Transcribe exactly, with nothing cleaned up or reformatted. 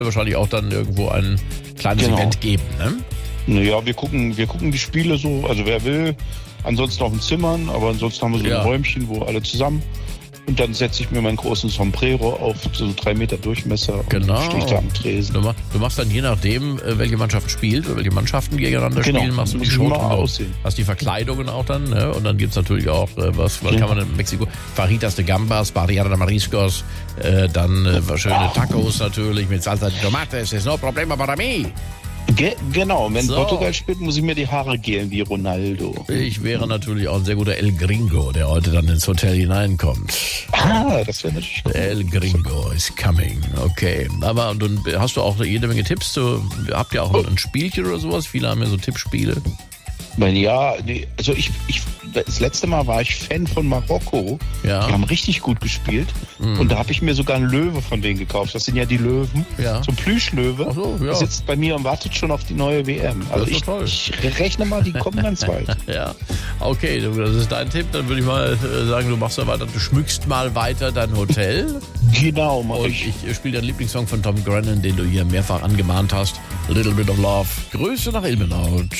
wahrscheinlich auch dann irgendwo ein kleines Genau. Event geben, ne? Naja, wir gucken, wir gucken die Spiele so, also wer will, ansonsten auf den Zimmern, aber ansonsten haben wir so Ja. ein Räumchen, wo alle zusammen. Und dann setze ich mir meinen großen Sombrero auf, so drei Meter Durchmesser. Genau. Und stehe ich da am Tresen. Du, mach, du machst dann je nachdem, äh, welche Mannschaft spielt oder welche Mannschaften gegeneinander Genau. spielen, machst du die Muss Show immer drumherum. aussehen. Hast die Verkleidungen auch dann, ne? Und dann gibt's natürlich auch, äh, was, was Ja. kann man in Mexiko? Fajitas de Gambas, Barriada de Mariscos, äh, dann äh, schöne Tacos natürlich mit Salsa de Tomates, ist no problema para mí. Ge genau, wenn So. Portugal spielt, muss ich mir die Haare gelen wie Ronaldo. Ich wäre natürlich auch ein sehr guter El Gringo, der heute dann ins Hotel hineinkommt. Ah, das wäre natürlich gut. El Gringo is coming. Okay. Aber dann hast du auch jede Menge Tipps. So, habt ihr auch ein Spielchen oder sowas? Viele haben ja so Tippspiele. Weil ja, nee, also ich, ich, das letzte Mal war ich Fan von Marokko. Ja. Die haben richtig gut gespielt. Mhm. Und da habe ich mir sogar einen Löwe von denen gekauft. Das sind ja die Löwen. Ja. So ein Plüschlöwe. Ach so, ja. Der sitzt bei mir und wartet schon auf die neue W M. Also ist ich, doch toll. ich rechne mal, die kommen ganz weit. Ja. Okay, du- das ist dein Tipp. Dann würde ich mal äh, sagen, du machst da weiter. Du schmückst mal weiter dein Hotel. Genau, mach Und ich. ich spiele deinen Lieblingssong von Tom Grennan, den du hier mehrfach angemahnt hast. A Little Bit of Love. Grüße nach Ilmenau.